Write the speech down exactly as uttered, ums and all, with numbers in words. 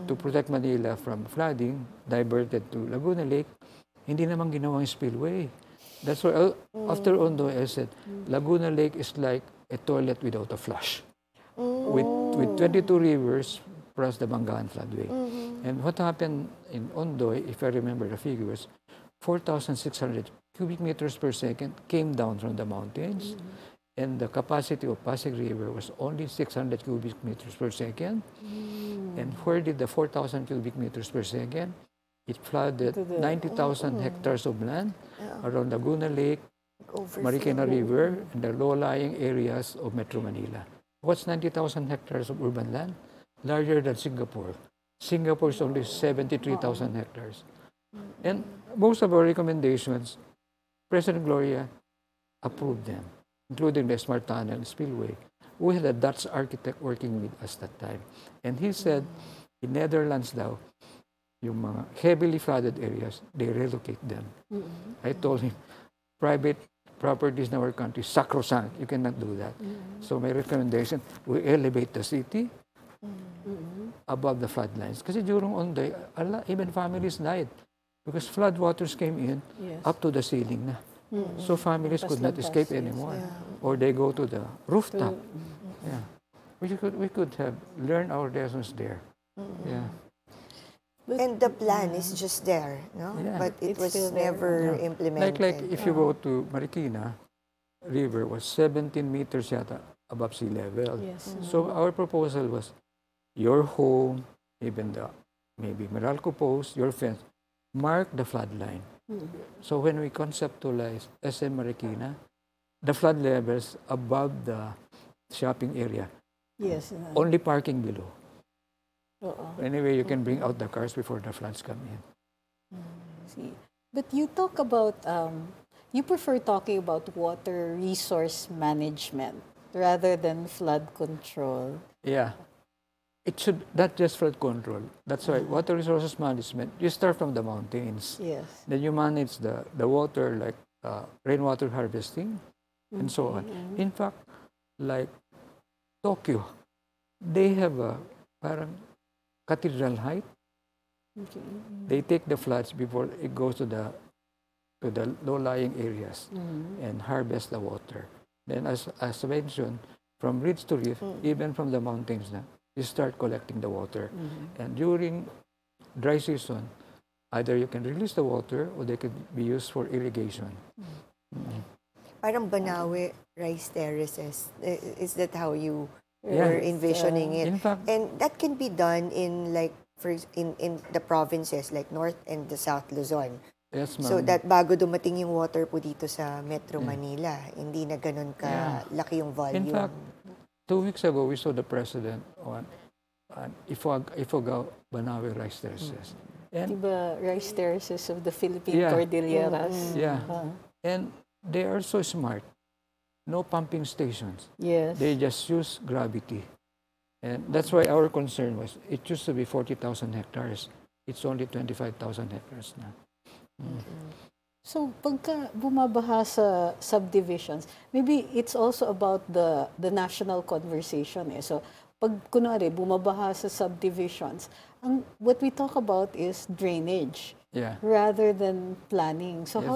to protect Manila from flooding, diverted to Laguna Lake, hindi naman ginawang spillway. That's why uh, Mm. after Ondoy, I said, Laguna Lake is like a toilet without a flush. With, with twenty-two rivers plus the Bangahan floodway. Mm-hmm. And what happened in Ondoy, if I remember the figures, four thousand six hundred cubic meters per second came down from the mountains. Mm-hmm. And the capacity of Pasig River was only six hundred cubic meters per second. Mm. And where did the four thousand cubic meters per second? It flooded To the- ninety thousand Mm-mm. hectares of land Yeah. around Laguna Lake, Overflow. Marikina River, and the low-lying areas of Metro Manila. What's ninety thousand hectares of urban land? Larger than Singapore. Singapore is only seventy-three thousand hectares. And most of our recommendations, President Gloria approved them, including the Smart Tunnel Spillway. We had a Dutch architect working with us that time. And he said, in Netherlands daw, yung mga heavily flooded areas, they relocate them. Mm-hmm. I told him, private properties in our country, sacrosanct. You cannot do that. Mm-hmm. So my recommendation, we elevate the city Mm-hmm. above the floodlines. Kasi during Ondoy, a lot, even families died because flood waters came in Yes. up to the ceiling na. Mm-hmm. So families could not Lampas, escape yes. anymore. Yeah. Or they go to the rooftop. Mm-hmm. Yeah. We could, we could have learned our lessons there. Mm-hmm. Yeah. But- And the plan is just there, no? Yeah. But it It's was still there. never Yeah. implemented. Like, like if you go to Marikina, river was seventeen meters yata above sea level. Yes. So our proposal was your home, even the maybe Meralco Post, your fence, mark the flood line. Mm-hmm. So when we conceptualize S M Marikina, the flood levels above the shopping area, Yes. uh, only parking below. oo. Anyway, you can bring out the cars before the floods come in. See, but you talk about, um, you prefer talking about water resource management rather than flood control. Yeah. It should not just flood control. That's why water resources management, you start from the mountains. Yes. Then you manage the, the water like uh, rainwater harvesting and so on. In fact, like Tokyo, they have a parang cathedral height. Okay. They take the floods before it goes to the to the low-lying areas Mhm. and harvest the water. Then as as mentioned, from ridge to reef, even from the mountains na, you start collecting the water. Mhm. And during dry season, either you can release the water or they could be used for irrigation. Mm. Parang Banawe rice terraces. I- Is that how you Yeah. were envisioning it? In fact, And that can be done in like for in in the provinces like North and the South Luzon. yes, ma'am. So that bago dumating yung water po dito sa Metro Yeah. Manila, hindi na ganun ka Yeah. laki yung volume. In fact, two weeks ago, we saw the president on, on Ifog, Ifugao Banawe rice terraces. And Diba, rice terraces of the Philippine Yeah. Cordilleras? yeah, Uh, and they are so smart. No pumping stations. yes. They just use gravity. And that's why our concern was, it used to be forty thousand hectares. It's only twenty-five thousand hectares now. Mm. So, pagka bumabaha sa subdivisions, maybe it's also about the the national conversation. Eh. So, pag kunwari, bumabaha sa subdivisions, ang, what we talk about is drainage Yeah. rather than planning. So, Yes. how